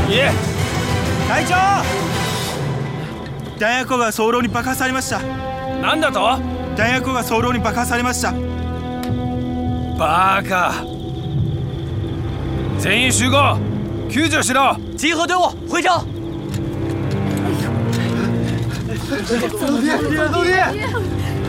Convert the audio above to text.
爷， 隊長、弾薬庫が早漏に爆破されました。 なんだと？ 弾薬庫が早漏に爆破されました。 バカ！全員集合，救助しろ！ 集合队伍回城。 老爹，老爹！